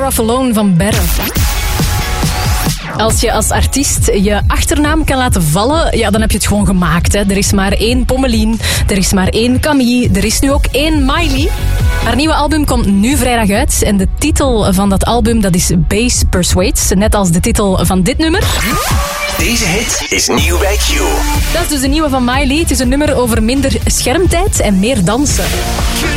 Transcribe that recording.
Off Alone van Berre. Als je als artiest je achternaam kan laten vallen, ja, dan heb je het gewoon gemaakt. Hè. Er is maar 1 Pommelien, er is maar 1 Camille, er is nu ook 1 Miley. Haar nieuwe album komt nu vrijdag uit en de titel van dat album dat is Bass Persuades, net als de titel van dit nummer. Deze hit is nieuw bij Q. Dat is dus de nieuwe van Miley. Het is een nummer over minder schermtijd en meer dansen.